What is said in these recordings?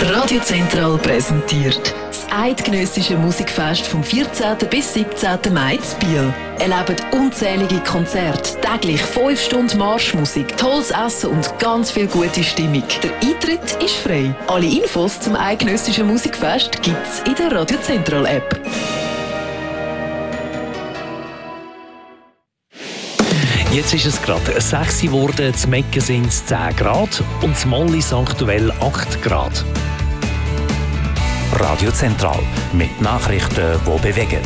Radio Zentral präsentiert das Eidgenössische Musikfest vom 14. bis 17. Mai in Biel. Erlebt unzählige Konzerte, täglich 5 Stunden Marschmusik, tolles Essen und ganz viel gute Stimmung. Der Eintritt ist frei. Alle Infos zum Eidgenössischen Musikfest gibt's in der Radio Zentral App. Jetzt ist es gerade 6 geworden, in Mecken sind es 10 Grad und in Mollis aktuell 8 Grad. Radio Zentral mit Nachrichten, die bewegen.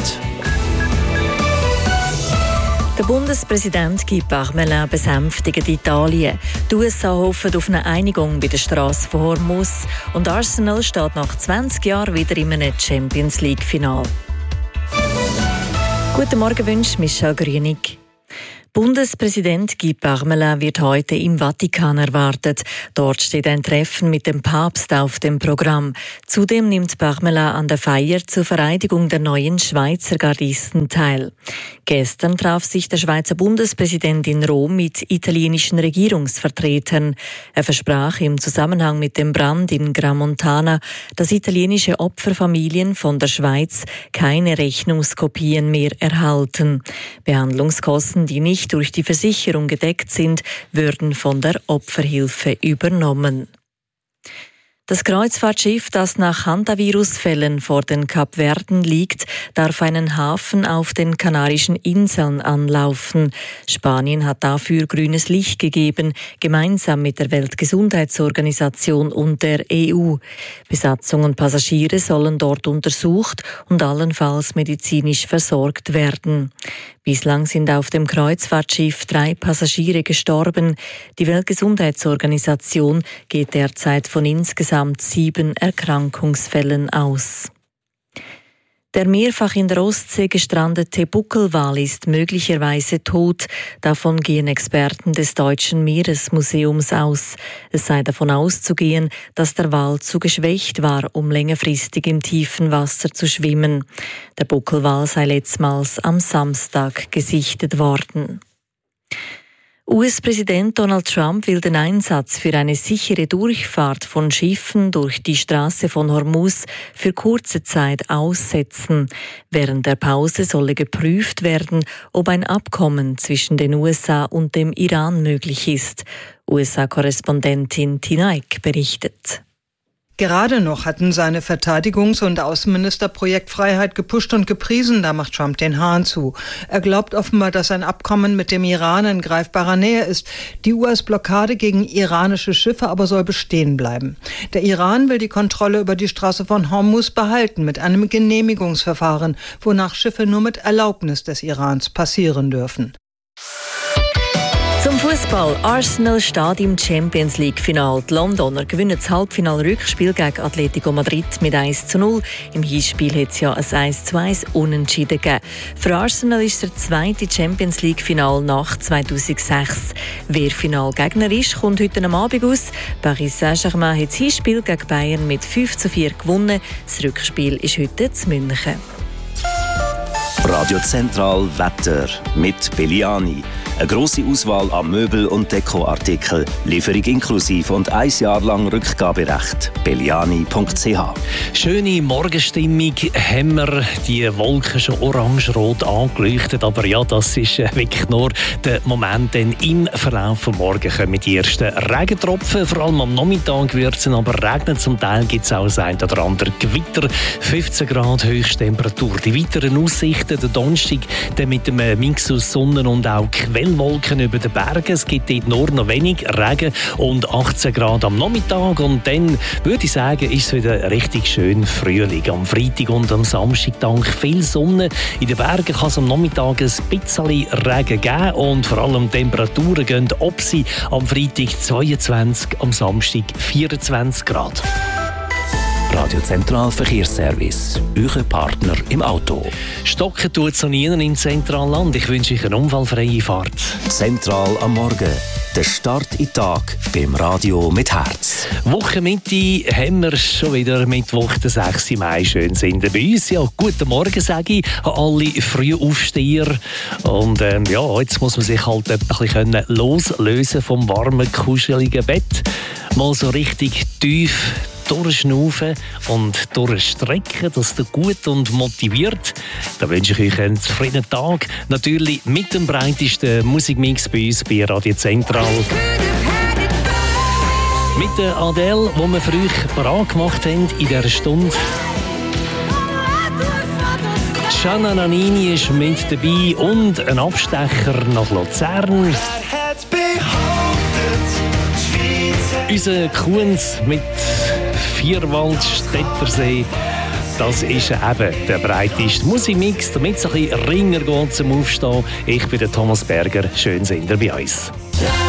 Der Bundespräsident Guy Parmelin besänftigt Italien. Die USA hoffen auf eine Einigung bei der Straße von Hormuz und Arsenal steht nach 20 Jahren wieder in einem Champions-League-Final. Guten Morgen wünscht Michel Grünig. Bundespräsident Guy Parmelin wird heute im Vatikan erwartet. Dort steht ein Treffen mit dem Papst auf dem Programm. Zudem nimmt Parmelin an der Feier zur Vereidigung der neuen Schweizer Gardisten teil. Gestern traf sich der Schweizer Bundespräsident in Rom mit italienischen Regierungsvertretern. Er versprach im Zusammenhang mit dem Brand in Gramontana, dass italienische Opferfamilien von der Schweiz keine Rechnungskopien mehr erhalten. Behandlungskosten, die nicht durch die Versicherung gedeckt sind, würden von der Opferhilfe übernommen. Das Kreuzfahrtschiff, das nach Hantavirus-Fällen vor den Kapverden liegt, darf einen Hafen auf den Kanarischen Inseln anlaufen. Spanien hat dafür grünes Licht gegeben, gemeinsam mit der Weltgesundheitsorganisation und der EU. Besatzung und Passagiere sollen dort untersucht und allenfalls medizinisch versorgt werden. Bislang sind auf dem Kreuzfahrtschiff 3 Passagiere gestorben. Die Weltgesundheitsorganisation geht derzeit von insgesamt 7 Erkrankungsfällen aus. Der mehrfach in der Ostsee gestrandete Buckelwal ist möglicherweise tot. Davon gehen Experten des Deutschen Meeresmuseums aus. Es sei davon auszugehen, dass der Wal zu geschwächt war, um längerfristig im tiefen Wasser zu schwimmen. Der Buckelwal sei letztmals am Samstag gesichtet worden. US-Präsident Donald Trump will den Einsatz für eine sichere Durchfahrt von Schiffen durch die Straße von Hormuz für kurze Zeit aussetzen. Während der Pause solle geprüft werden, ob ein Abkommen zwischen den USA und dem Iran möglich ist. USA-Korrespondentin Tina Eck berichtet. Gerade noch hatten seine Verteidigungs- und Außenminister Projektfreiheit gepusht und gepriesen, da macht Trump den Hahn zu. Er glaubt offenbar, dass ein Abkommen mit dem Iran in greifbarer Nähe ist. Die US-Blockade gegen iranische Schiffe aber soll bestehen bleiben. Der Iran will die Kontrolle über die Straße von Hormuz behalten mit einem Genehmigungsverfahren, wonach Schiffe nur mit Erlaubnis des Irans passieren dürfen. Zum Fußball. Arsenal steht im Champions-League-Final. Die Londoner gewinnen das Halbfinal-Rückspiel gegen Atletico Madrid mit 1:0. Im Hinspiel hat es ja ein 1:1 Unentschieden gegeben. Für Arsenal ist es der zweite Champions-League-Final nach 2006. Wer Finalgegner ist, kommt heute am Abend aus. Paris Saint-Germain hat das Hinspiel gegen Bayern mit 5:4 gewonnen. Das Rückspiel ist heute in München. Radio Zentral Wetter mit Belliani. Eine grosse Auswahl an Möbel- und Dekoartikeln, Lieferung inklusive und 1 Jahr lang Rückgaberecht. Belliani.ch. Schöne Morgenstimmung haben wir, die Wolken schon orange-rot angeleuchtet, aber ja, das ist wirklich nur der Moment, denn im Verlauf des Morgens kommen die ersten Regentropfen, vor allem am Nachmittag wird es aber regnen, zum Teil gibt es auch das ein oder andere Gewitter, 15 Grad Höchsttemperatur. Die weiteren Aussichten, der Donnerstag, dann mit dem Mix aus Sonne und auch Quellwolken über den Bergen. Es gibt dort nur noch wenig Regen und 18 Grad am Nachmittag. Und dann würde ich sagen, ist es wieder richtig schön Frühling. Am Freitag und am Samstag dank viel Sonne. In den Bergen kann es am Nachmittag ein bisschen Regen geben und vor allem Temperaturen gehen ob sie am Freitag 22, am Samstag 24 Grad. Radio Zentral Verkehrsservice, euer Partner im Auto. Stocken tut es im Zentralland. Ich wünsche euch eine unfallfreie Fahrt. Zentral am Morgen. Der Start in den Tag beim Radio mit Herz. Wochenmitte haben wir schon wieder Mittwoch, den 6. Mai. Schön sind ihr bei uns. Ja, guten Morgen sage ich an alle Frühaufsteher. Und ja, jetzt muss man sich halt ein bisschen loslösen vom warmen, kuscheligen Bett. Mal so richtig tief durchschnaufen und durchstrecken, dass ihr gut und motiviert. Da wünsche ich euch einen zufriedenen Tag. Natürlich mit dem breitesten Musikmix bei uns bei Radio Zentral. Mit der Adele, die wir für euch parat gemacht haben in dieser Stunde. Gianna Nannini ist mit dabei und ein Abstecher nach Luzern. Unser Kunz mit Vierwaldstättersee, das ist eben der breiteste Musikmix, damit es ein bisschen ringer geht zum Aufstehen. Ich bin der Thomas Berger, schön sind ihr bei uns.